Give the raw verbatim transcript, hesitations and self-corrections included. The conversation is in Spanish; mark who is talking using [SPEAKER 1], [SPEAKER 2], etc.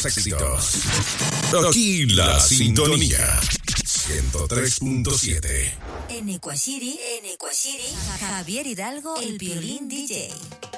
[SPEAKER 1] los éxitos. Aquí la sintonía. ciento tres punto siete.
[SPEAKER 2] En Ecuashiri, en Ecuashiri, Javier Hidalgo, el Piolín D J.